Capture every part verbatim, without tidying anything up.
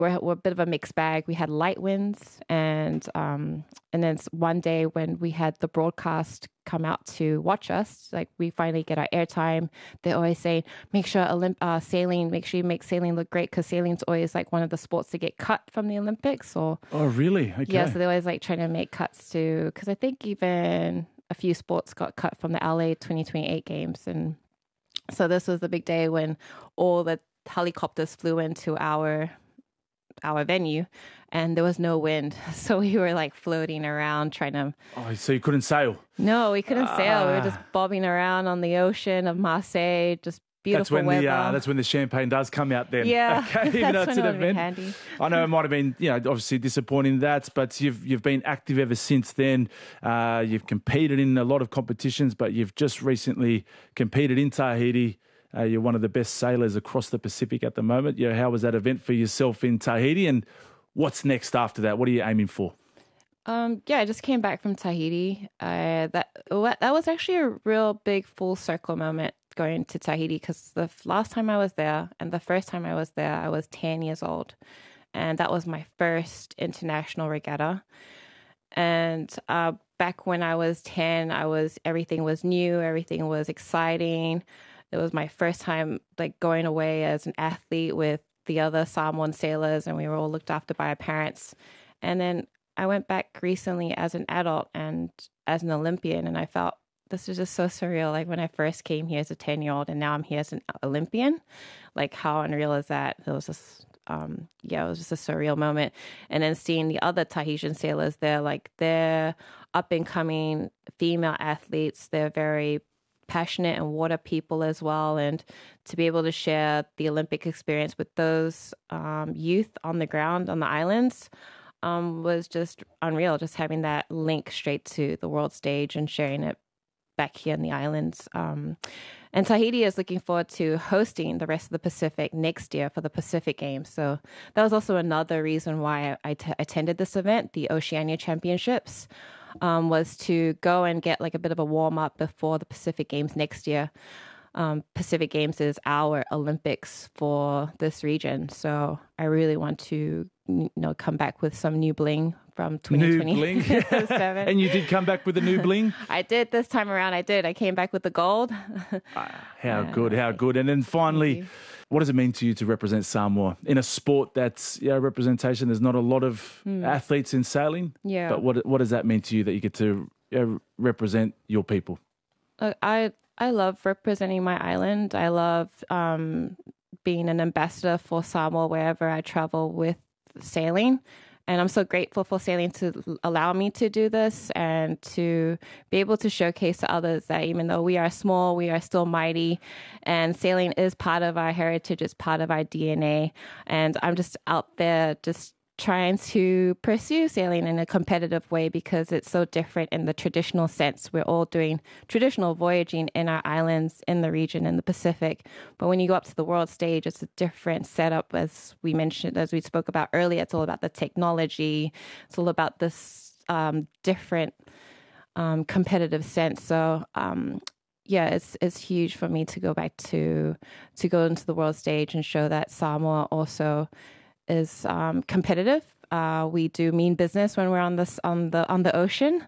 we're, we're a bit of a mixed bag. We had light winds, and um, and then one day when we had the broadcast come out to watch us, like we finally get our airtime. They always say, make sure Olymp- uh, sailing, make sure you make sailing look great, because sailing's always like one of the sports to get cut from the Olympics. Or oh, really? Okay. Yeah, so they always like trying to make cuts to, because I think even a few sports got cut from the L A twenty twenty-eight games, and so this was the big day when all the helicopters flew into our our venue, and there was no wind, so we were like floating around trying to. Oh, so you couldn't sail? No, we couldn't ah. sail. We were just bobbing around on the ocean of Marseille, just beautiful that's when weather. The, uh, that's when the champagne does come out then. Yeah, okay, even though that's it's when an it would event. be handy. I know it might have been, you know, obviously disappointing that, but you've you've been active ever since then. Uh, you've competed in a lot of competitions, but you've just recently competed in Tahiti. Uh, you're one of the best sailors across the Pacific at the moment. You know, how was that event for yourself in Tahiti, and what's next after that? What are you aiming for? Um, yeah, I just came back from Tahiti. Uh, that that was actually a real big full circle moment going to Tahiti, because the last time I was there and the first time I was there, I was ten years old, and that was my first international regatta. And uh, back when I was ten, I was everything was new, everything was exciting. It was my first time like going away as an athlete with the other Samoan sailors, and we were all looked after by our parents. And then I went back recently as an adult and as an Olympian, and I felt this was just so surreal. Like when I first came here as a ten-year-old, and now I'm here as an Olympian. Like how unreal is that? It was just, um, yeah, it was just a surreal moment. And then seeing the other Tahitian sailors, they're like they're up and coming female athletes. They're very passionate and water people as well, and to be able to share the Olympic experience with those um, youth on the ground on the islands um, was just unreal. Just having that link straight to the world stage and sharing it back here in the islands. Um, and Tahiti is looking forward to hosting the rest of the Pacific next year for the Pacific Games. So that was also another reason why I, I t- attended this event, the Oceania Championships. Um, was to go and get like a bit of a warm up before the Pacific Games next year. Um, Pacific Games is our Olympics for this region, so I really want to, you know, come back with some new bling from twenty twenty-seven. New bling, and you did come back with a new bling. I did this time around. I did. I came back with the gold. ah, how good, how good! And then finally, what does it mean to you to represent Samoa in a sport that's, you know, representation? There's not a lot of mm. athletes in sailing. Yeah. But what what does that mean to you that you get to, you know, represent your people? Uh, I I love representing my island. I love um, being an ambassador for Samoa wherever I travel with sailing. And I'm so grateful for sailing to allow me to do this and to be able to showcase to others that even though we are small, we are still mighty. And sailing is part of our heritage, it's part of our D N A. And I'm just out there just trying to pursue sailing in a competitive way because it's so different in the traditional sense. We're all doing traditional voyaging in our islands, in the region, in the Pacific. But when you go up to the world stage, it's a different setup, as we mentioned, as we spoke about earlier. It's all about the technology. It's all about this um, different um, competitive sense. So, um, yeah, it's it's huge for me to go back to to go into the world stage and show that Samoa also is um, competitive. Uh, we do mean business when we're on this on the on the ocean,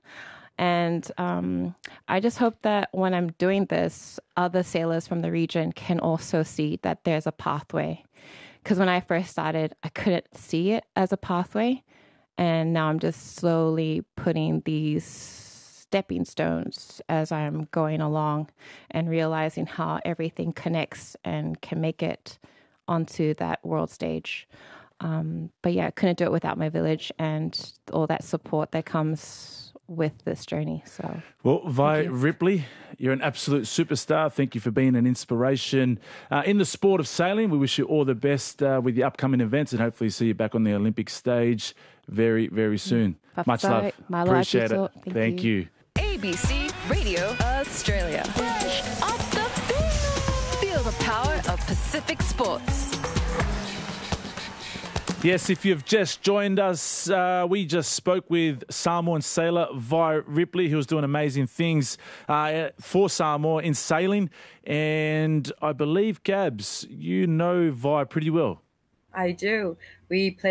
and um, I just hope that when I'm doing this, other sailors from the region can also see that there's a pathway. Because when I first started, I couldn't see it as a pathway, and now I'm just slowly putting these stepping stones as I'm going along and realizing how everything connects and can make it onto that world stage. Um, but yeah, I couldn't do it without my village and all that support that comes with this journey. So, well, Vi Ripley, you're an absolute superstar. Thank you for being an inspiration uh, in the sport of sailing. We wish you all the best uh, with the upcoming events and hopefully see you back on the Olympic stage very, very soon. Mm. Much love. Appreciate it. Thank, Thank you. you. A B C Radio Australia. Fresh off the field. Feel the power of Pacific sports. Yes, if you've just joined us, uh, we just spoke with Samoan sailor Vi Ripley, who was doing amazing things uh, for Samoa in sailing. And I believe, Gabs, you know Vi pretty well. I do. We play